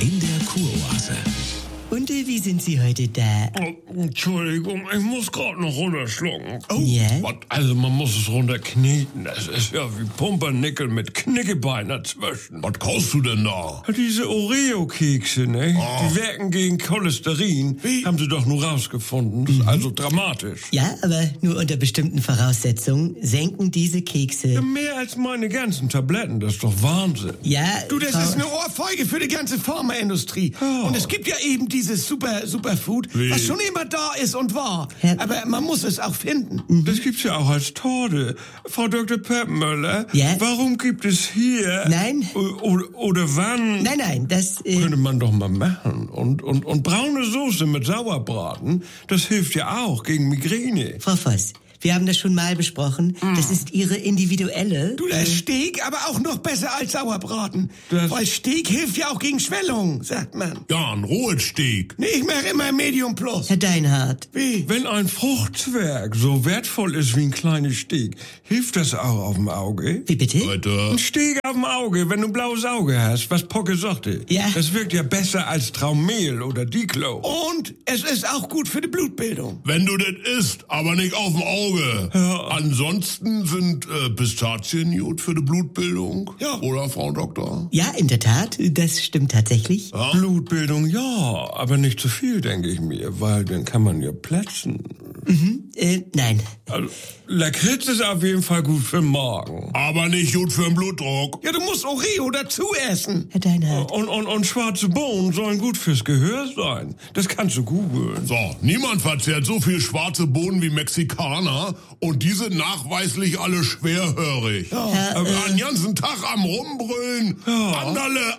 in der Kuroase. Und wie sind Sie heute da? Oh, Entschuldigung, ich muss gerade noch runterschlucken. Oh. Ja? Also man muss es runterkneten. Es ist ja wie Pumpernickel mit Knickebein dazwischen. Was kaufst du denn da? Diese Oreo-Kekse, ne? Ah. Die wirken gegen Cholesterin. Wie? Haben sie doch nur rausgefunden. Das ist also dramatisch. Ja, aber nur unter bestimmten Voraussetzungen senken diese Kekse. Ja, mehr als meine ganzen Tabletten, das ist doch Wahnsinn. Ja, Du, das Frau- ist eine Ohrfeige für die ganze Pharmaindustrie. Oh. Und es gibt ja eben dieses Superfood, Wie? was schon immer da ist und war. Ja. Aber man muss es auch finden. Das gibt's ja auch als Torte. Frau Dr. Peppenmöller, Ja? warum gibt es hier... Nein. Oder wann... Nein, das... Könnte man doch mal machen. Und braune Soße mit Sauerbraten, das hilft ja auch gegen Migräne. Frau Voss, wir haben das schon mal besprochen. Das ist Ihre individuelle... Du, das Steak aber auch noch besser als Sauerbraten. Das- Weil Steak hilft ja auch gegen Schwellung, sagt man. Ja, ein rohes Steak. Nee, ich mache immer Medium Plus. Herr Deinhardt. Wie? Wenn ein Fruchtzwerg so wertvoll ist wie ein kleines Steg, hilft das auch auf dem Auge? Wie bitte? Weiter. Ein Steg auf dem Auge, wenn du ein blaues Auge hast, was Pocke sagte. Ja. Das wirkt ja besser als Traumel oder Diclo. Und es ist auch gut für die Blutbildung. Wenn du das isst, aber nicht auf dem Auge. Ansonsten sind Pistazien gut für die Blutbildung. Ja. Oder, Frau Doktor? Ja, in der Tat, das stimmt tatsächlich. Blutbildung, ja, aber nicht zu viel, denke ich mir, weil dann kann man ja platzen. Nein. Also, Lakritz ist auf jeden Fall gut für den Magen. Aber nicht gut für den Blutdruck. Ja, du musst Oreo dazu essen. Herr Deinhardt. Und schwarze Bohnen sollen gut fürs Gehör sein. Das kannst du googeln. So, niemand verzehrt so viel schwarze Bohnen wie Mexikaner und die sind nachweislich alle schwerhörig. Aber Den ganzen Tag am Rumbrüllen. Andale,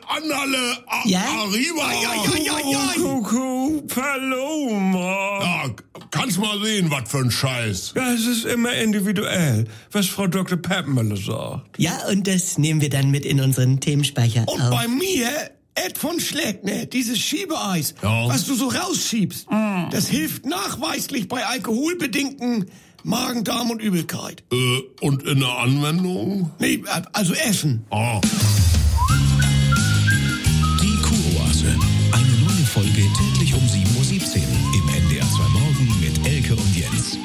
Ja? arriba. Ja. Kuckuck, Paloma. Ja, kannst mal sehen, was für ein Scheiß. Ja, es ist immer individuell, was Frau Dr. Peppenmöller sagt. Ja, und das nehmen wir dann mit in unseren Themenspeicher Und auf. bei mir, Ed von Schleckner, dieses Schiebeeis, Ja. was du so rausschiebst, das hilft nachweislich bei alkoholbedingten Magen-Darm und Übelkeit. Und in der Anwendung? Nee, also Essen. Ah. Die Kuroase. Eine neue Folge täglich um 7:17 Uhr im NDR 2 Morgen mit Elke und Jens.